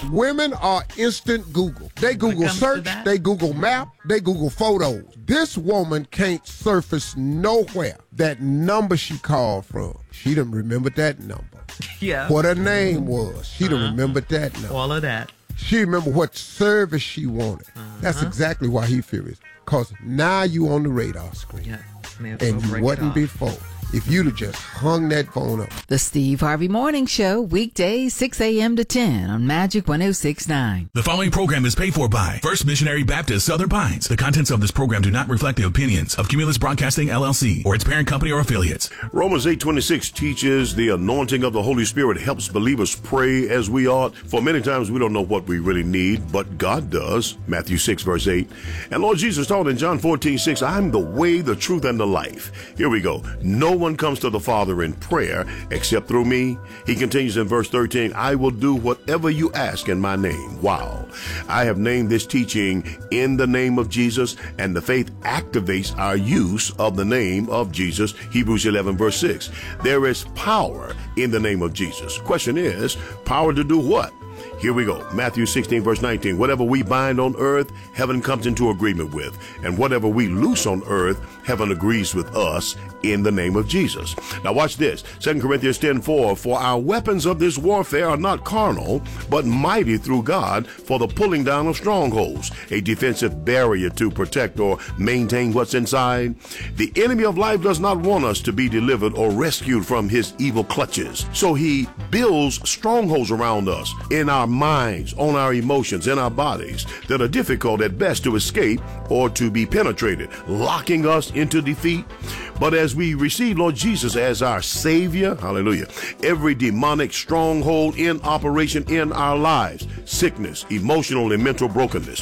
Women are instant Google. They Google search, they Google map, they Google photos. This woman can't surface nowhere that number she called from. She done remembered that number. Yeah. What her name was. She done remembered that number. All of that. She remember what service she wanted. That's exactly why he furious. Because now you on the radar screen. Yeah. And you wasn't before. If you'd have just hung that phone up. The Steve Harvey Morning Show, weekdays 6 a.m. to 10 on Magic 106.9. The following program is paid for by First Missionary Baptist Southern Pines. The contents of this program do not reflect the opinions of Cumulus Broadcasting, LLC, or its parent company or affiliates. Romans 8:26 teaches the anointing of the Holy Spirit helps believers pray as we ought. For many times we don't know what we really need, but God does. Matthew 6, verse 8. And Lord Jesus taught in John 14:6, I'm the way, the truth, and the life. Here we go. No one comes to the Father in prayer except through me. He continues in verse 13, I will do whatever you ask in my name. Wow. I have named this teaching in the name of Jesus, and the faith activates our use of the name of Jesus. Hebrews 11, verse 6. There is power in the name of Jesus. Question is, power to do what? Here we go. Matthew 16, verse 19. Whatever we bind on earth, heaven comes into agreement with. And whatever we loose on earth, heaven agrees with us in the name of Jesus. Now watch this. 2 Corinthians 10:4. For our weapons of this warfare are not carnal, but mighty through God for the pulling down of strongholds, a defensive barrier to protect or maintain what's inside. The enemy of life does not want us to be delivered or rescued from his evil clutches. So he builds strongholds around us in our minds, on our emotions, in our bodies that are difficult at best to escape or to be penetrated, locking us into defeat. But as we receive Lord Jesus as our Savior, hallelujah, every demonic stronghold in operation in our lives, sickness, emotional and mental brokenness,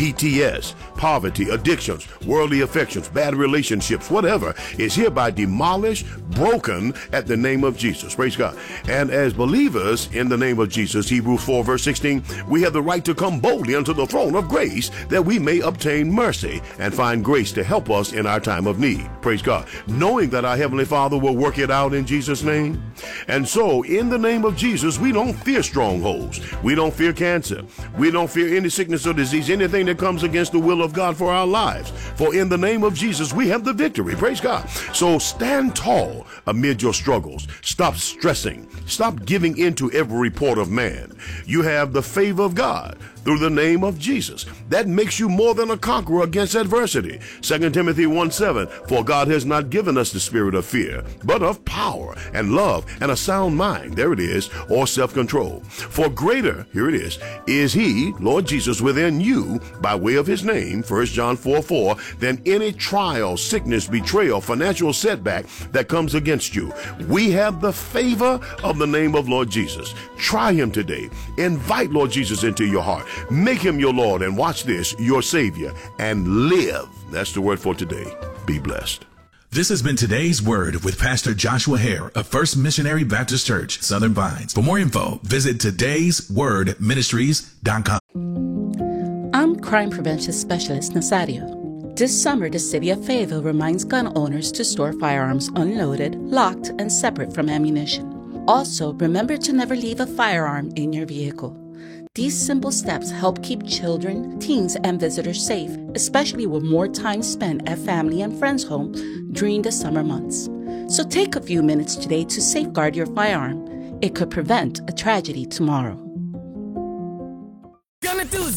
PTS, poverty, addictions, worldly affections, bad relationships, whatever, is hereby demolished, broken at the name of Jesus. Praise God. And as believers in the name of Jesus, Hebrews 4, verse 16, we have the right to come boldly unto the throne of grace that we may obtain mercy and find grace to help us in our time of need. Praise God. Knowing that our Heavenly Father will work it out in Jesus' name. And so, in the name of Jesus, we don't fear strongholds. We don't fear cancer. We don't fear any sickness or disease, anything that comes against the will of God for our lives. For in the name of Jesus, we have the victory. Praise God. So stand tall amid your struggles. Stop stressing. Stop giving in to every report of man. You have the favor of God through the name of Jesus. That makes you more than a conqueror against adversity. 2 Timothy 1:7, for God has not given us the spirit of fear, but of power and love and a sound mind. There it is, or self-control. For greater, here it is he, Lord Jesus, within you by way of his name, 1 John 4:4, than any trial, sickness, betrayal, financial setback that comes against you. We have the favor of the name of Lord Jesus. Try him today. Invite Lord Jesus into your heart. Make him your Lord, and watch this, your Savior, and live. That's the word for today. Be blessed. This has been today's word with Pastor Joshua Hare of First Missionary Baptist Church, Southern Pines. For more info, visit today'swordministries.com. I'm crime prevention specialist Nazario. This summer, the city of Fayetteville reminds gun owners to store firearms unloaded, locked, and separate from ammunition. Also, remember to never leave a firearm in your vehicle. These simple steps help keep children, teens, and visitors safe, especially with more time spent at family and friends' home during the summer months. So take a few minutes today to safeguard your firearm. It could prevent a tragedy tomorrow. Gun enthusiast.